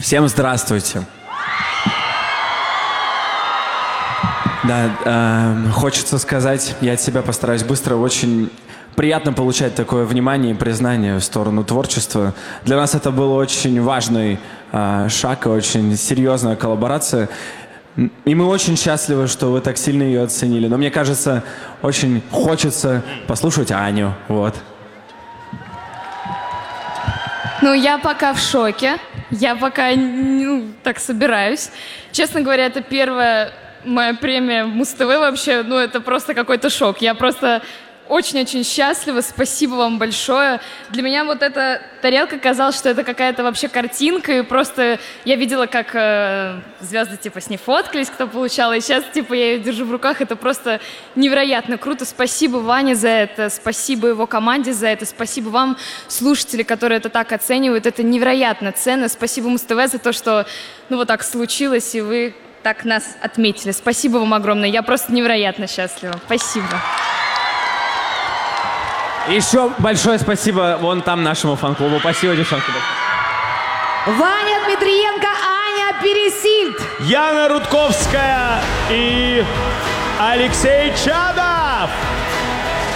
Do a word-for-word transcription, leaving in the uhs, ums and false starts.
Всем здравствуйте. Да, э, хочется сказать, я от себя постараюсь быстро, очень приятно получать такое внимание и признание в сторону творчества. Для нас это был очень важный э, шаг и очень серьезная коллаборация. И мы очень счастливы, что вы так сильно ее оценили. Но мне кажется, очень хочется послушать Аню. Вот. Ну, я пока в шоке. Я пока, ну, так собираюсь. Честно говоря, это первая моя премия в Муз-ТВ вообще. Ну, это просто какой-то шок. Я просто очень-очень счастлива. Спасибо вам большое. Для меня вот эта тарелка казалось, что это какая-то вообще картинка. И просто я видела, как э, звезды типа с ней фоткались, кто получал. И сейчас типа я ее держу в руках. Это просто невероятно круто. Спасибо Ване за это. Спасибо его команде за это. Спасибо вам, слушатели, которые это так оценивают. Это невероятно ценно. Спасибо Муз-ТВ за то, что ну вот так случилось, и вы так нас отметили. Спасибо вам огромное. Я просто невероятно счастлива. Спасибо. Еще большое спасибо вон там нашему фан-клубу. Спасибо, девчонки. Ваня Дмитриенко, Аня Пересильд. Яна Рудковская и Алексей Чадов.